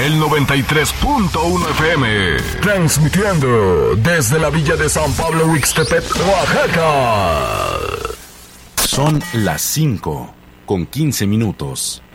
el 93.1 FM, transmitiendo desde la villa de San Pablo Huixtepec, Oaxaca. Son las 5:15.